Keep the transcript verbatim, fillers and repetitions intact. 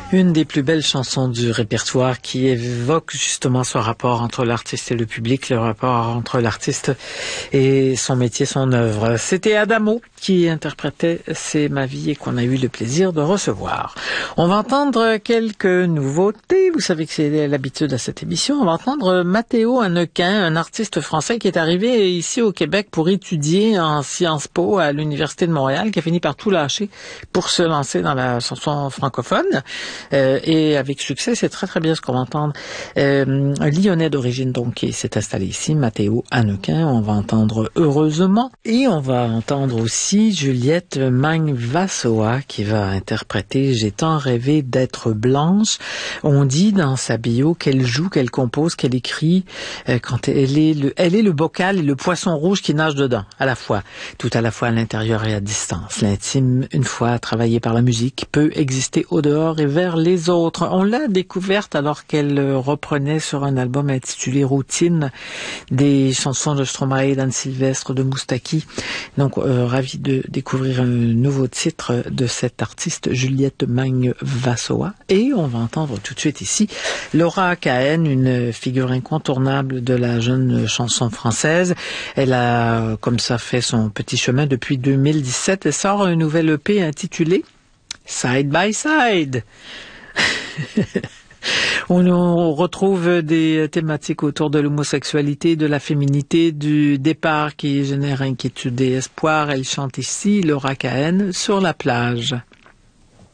Une des plus belles chansons du répertoire qui évoque justement ce rapport entre l'artiste et le public, le rapport entre l'artiste et son métier, son œuvre. C'était Adamo qui interprétait C'est ma vie et qu'on a eu le plaisir de recevoir. On va entendre quelques nouveautés. Vous savez que c'est l'habitude à cette émission. On va entendre Matteo Hannequin, un artiste français qui est arrivé ici au Québec pour étudier en Sciences Po à l'Université de Montréal, qui a fini par tout lâcher pour se lancer dans la chanson francophone. Euh, et avec succès, c'est très très bien ce qu'on va entendre. Euh, un Lyonnais d'origine donc qui s'est installé ici, Matteo Hannequin, on va entendre Heureusement. Et on va entendre aussi Juliette Magvasoa qui va interpréter J'ai tant rêvé d'être blanche. On dit dans sa bio qu'elle joue, qu'elle compose, qu'elle écrit euh, quand elle est le, elle est le bocal et le poisson rouge qui nage dedans, à la fois, tout à la fois à l'intérieur et à distance. L'intime, une fois travaillé par la musique, peut exister au dehors et vers les autres. On l'a découverte alors qu'elle reprenait sur un album intitulé Routine des chansons de Stromae, d'Anne Sylvestre, de Moustaki. Donc, euh, ravi de découvrir un nouveau titre de cette artiste, Juliette Magvasoa. Et on va entendre tout de suite ici Laura Cahen, une figure incontournable de la jeune chanson française. Elle a, comme ça, fait son petit chemin depuis deux mille dix-sept. Elle sort un nouvel E P intitulé Side by Side. On retrouve des thématiques autour de l'homosexualité, de la féminité, du départ qui génère inquiétude et espoir. Elle chante ici Laura Cahen sur la plage.